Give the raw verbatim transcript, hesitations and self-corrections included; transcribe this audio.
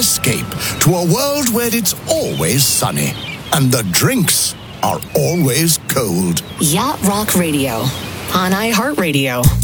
escape to a world where it's always sunny and the drinks are always cold. Yacht Rock Radio on iHeartRadio.